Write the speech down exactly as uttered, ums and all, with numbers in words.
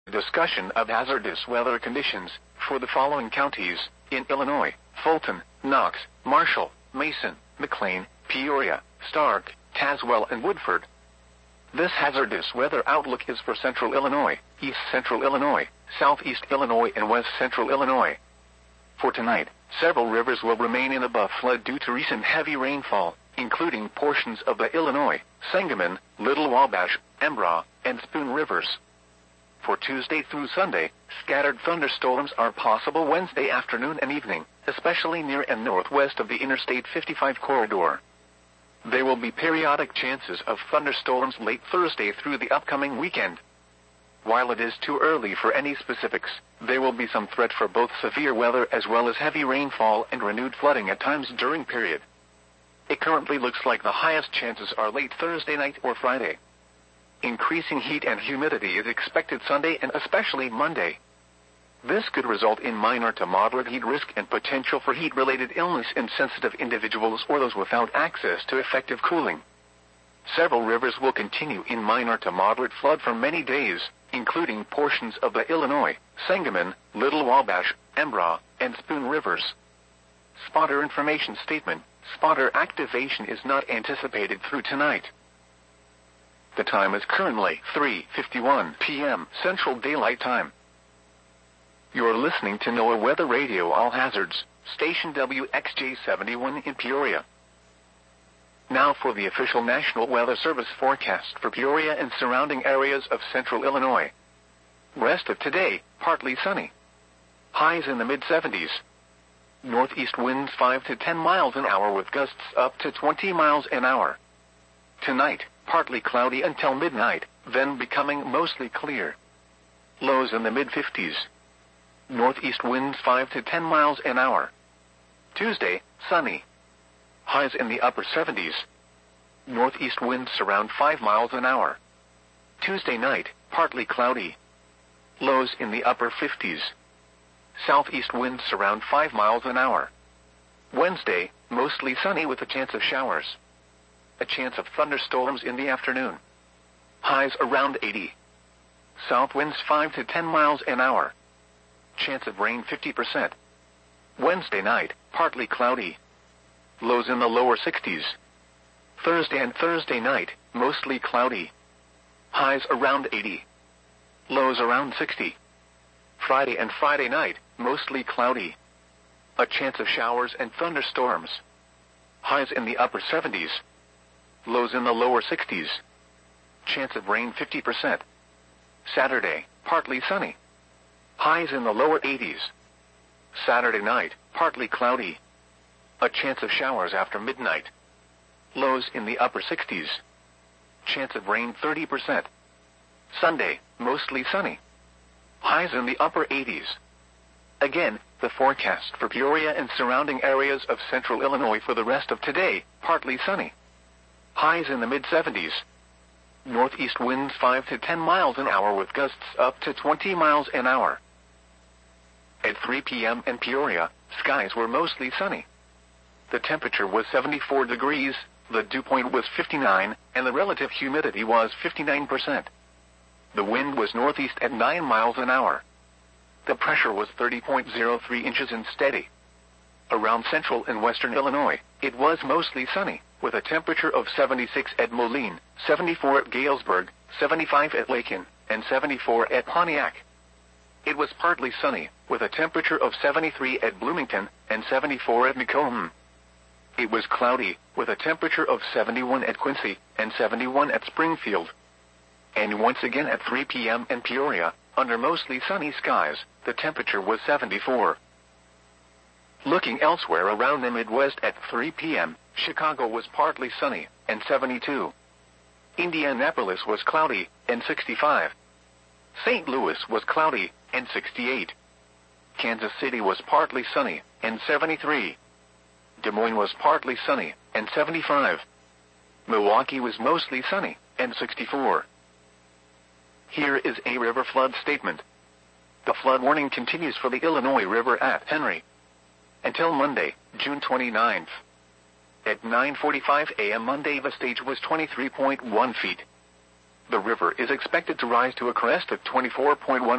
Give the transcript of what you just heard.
Discussion of hazardous weather conditions for the following counties in Illinois: Fulton, Knox, Marshall, Mason, McLean, Peoria, Stark, Tazewell, and Woodford. This hazardous weather outlook is for central Illinois, east central Illinois, southeast Illinois, and west central Illinois. For tonight, several rivers will remain in above flood due to recent heavy rainfall, including portions of the Illinois, Sangamon, Little Wabash, Embrah, and Spoon rivers. For Tuesday through Sunday, scattered thunderstorms are possible Wednesday afternoon and evening, especially near and northwest of the Interstate fifty-five corridor. There will be periodic chances of thunderstorms late Thursday through the upcoming weekend. While it is too early for any specifics, there will be some threat for both severe weather as well as heavy rainfall and renewed flooding at times during period. It currently looks like the highest chances are late Thursday night or Friday. Increasing heat and humidity is expected Sunday and especially Monday. This could result in minor to moderate heat risk and potential for heat-related illness in sensitive individuals or those without access to effective cooling. Several rivers will continue in minor to moderate flood for many days, including portions of the Illinois, Sangamon, Little Wabash, Embrah, and Spoon rivers. Spotter information statement: spotter activation is not anticipated through tonight. The time is currently three fifty-one p m Central Daylight Time. You're listening to NOAA Weather Radio All Hazards, station W X J seventy-one in Peoria. Now for the official National Weather Service forecast for Peoria and surrounding areas of central Illinois. Rest of today, partly sunny. Highs in the mid seventies. Northeast winds five to ten miles an hour with gusts up to twenty miles an hour. Tonight, partly cloudy until midnight, then becoming mostly clear. Lows in the mid fifties. Northeast winds five to ten miles an hour. Tuesday, sunny. Highs in the upper seventies. Northeast winds around five miles an hour. Tuesday night, partly cloudy. Lows in the upper fifties. Southeast winds around five miles an hour. Wednesday, mostly sunny with a chance of showers. A chance of thunderstorms in the afternoon. Highs around eighty. South winds five to ten miles an hour. Chance of rain fifty percent. Wednesday night, partly cloudy. Lows in the lower sixties. Thursday and Thursday night, mostly cloudy. Highs around eighty. Lows around sixty. Friday and Friday night, mostly cloudy. A chance of showers and thunderstorms. Highs in the upper seventies. Lows in the lower sixties. Chance of rain fifty percent. Saturday, partly sunny. Highs in the lower eighties. Saturday night, partly cloudy. A chance of showers after midnight. Lows in the upper sixties. Chance of rain thirty percent. Sunday, mostly sunny. Highs in the upper eighties. Again, the forecast for Peoria and surrounding areas of central Illinois for the rest of today, partly sunny. Highs in the mid seventies. Northeast winds five to ten miles an hour with gusts up to twenty miles an hour. At three p m in Peoria, skies were mostly sunny. The temperature was seventy-four degrees, the dew point was fifty-nine, and the relative humidity was fifty-nine percent. The wind was northeast at nine miles an hour. The pressure was thirty point zero three inches and steady. Around central and western Illinois, it was mostly sunny, with a temperature of seventy-six at Moline, seventy-four at Galesburg, seventy-five at Lakin, and seventy-four at Pontiac. It was partly sunny, with a temperature of seventy-three at Bloomington and seventy-four at Macomb. It was cloudy, with a temperature of seventy-one at Quincy and seventy-one at Springfield. And once again at three p m in Peoria, under mostly sunny skies, the temperature was seventy-four. Looking elsewhere around the Midwest at three p m, Chicago was partly sunny and seventy-two. Indianapolis was cloudy and sixty-five. Saint Louis was cloudy and sixty-eight. Kansas City was partly sunny and seventy-three. Des Moines was partly sunny and seventy-five. Milwaukee was mostly sunny and sixty-four. Here is a river flood statement. The flood warning continues for the Illinois River at Henry until Monday, June twenty-ninth. At nine forty-five a m Monday, the stage was twenty-three point one feet. The river is expected to rise to a crest of twenty-four point one